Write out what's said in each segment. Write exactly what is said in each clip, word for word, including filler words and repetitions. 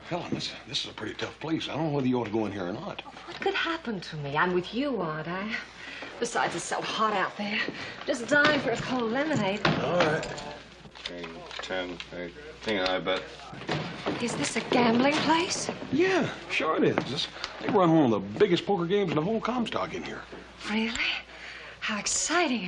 Helen, this, this is a pretty tough place. I don't know whether you ought to go in here or not. What could happen to me? I'm with you, aren't I? Besides, it's so hot out there. Just dying for a cold lemonade. All right. Eight, ten, eighteen, I bet. Is this a gambling place? Yeah, sure it is. This, they run one of the biggest poker games in the whole Comstock in here. Really? How exciting.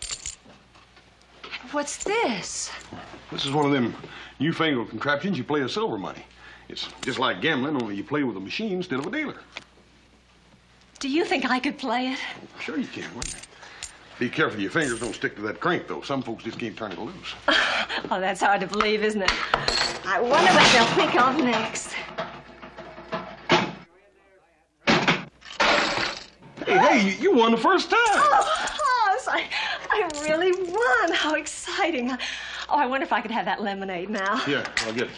And what's this? This is one of them newfangled contraptions you play with silver money. It's just like gambling, only you play with a machine instead of a dealer. Do you think I could play it? Sure you can. Be careful your fingers don't stick to that crank, though. Some folks just can't turn it loose. Oh, that's hard to believe, isn't it? I wonder what they'll pick off next. Hey, hey, you, you won the first time. Oh, Hoss, I, I really won. How exciting. Oh, I wonder if I could have that lemonade now. Yeah, I'll get it.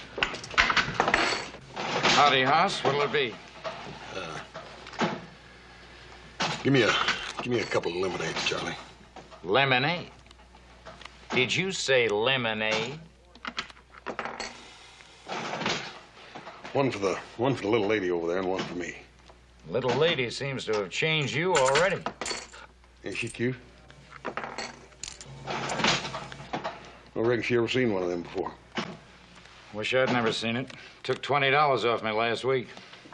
Howdy, Hoss. What'll it be? Uh, give me a, give me a couple of lemonades, Charlie. Lemonade? Did you say lemonade? One for the, one for the little lady over there and one for me. Little lady seems to have changed you already. Ain't she cute? I reckon she ever seen one of them before. Wish I'd never seen it. Took twenty dollars off me last week.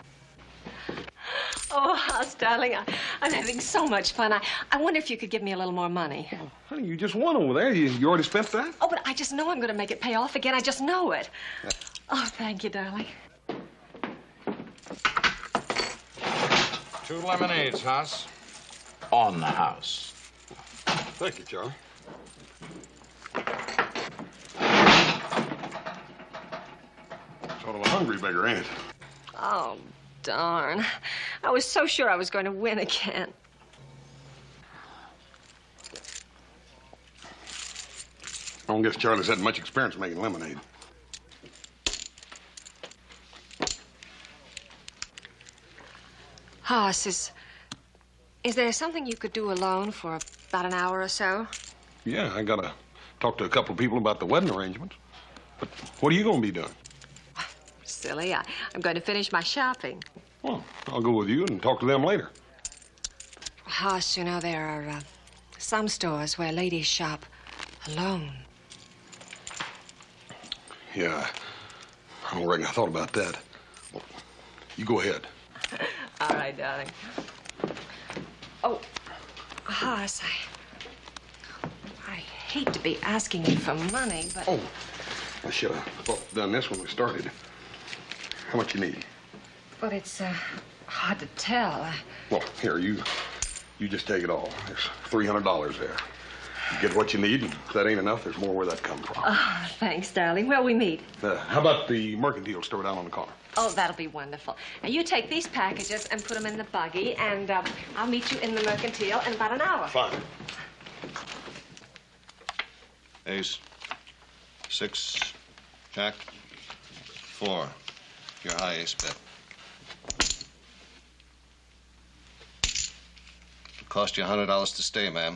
Oh, Hoss, darling, I, I'm having so much fun. I, I wonder if you could give me a little more money. Well, honey, you just won over there. You, you already spent that? Oh, but I just know I'm going to make it pay off again. I just know it. Yeah. Oh, thank you, darling. Two lemonades, Hoss. On the house. Thank you, Charlie. Sort of a hungry beggar, ain't it? Oh, darn. I was so sure I was going to win again. I don't guess Charlie's had much experience making lemonade. Hoss, is, is there something you could do alone for about an hour or so? Yeah, I gotta talk to a couple of people about the wedding arrangements. But what are you gonna be doing? Silly, I, I'm going to finish my shopping. Well, I'll go with you and talk to them later. Hoss, you know, there are uh, some stores where ladies shop alone. Yeah, I don't reckon I thought about that. Well, you go ahead. All right, darling. Oh, Hoss, I, I hate to be asking you for money, but... Oh, I should have done this when we started. How much you need? But it's uh, hard to tell. I... Well, here, you you just take it all. There's three hundred dollars there. You get what you need, and if that ain't enough, there's more where that come from. Oh, thanks, darling. Where'll we meet? Uh, how about the mercantile store down on the corner? Oh, that'll be wonderful. Now, you take these packages and put them in the buggy, and uh, I'll meet you in the mercantile in about an hour. Fine. Ace. Six. Jack. Four. Your high ace bet. It'll cost you a hundred dollars to stay, ma'am.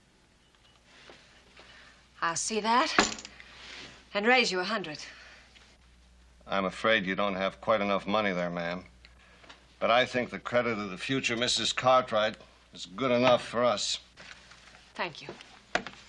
I'll see that and raise you a hundred. I'm afraid you don't have quite enough money there, ma'am. But I think the credit of the future Missus Cartwright is good enough for us. Thank you.